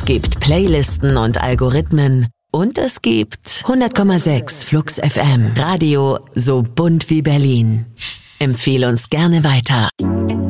gibt Playlisten und Algorithmen. Und es gibt 100,6 Flux FM. Radio so bunt wie Berlin. Empfehle uns gerne weiter.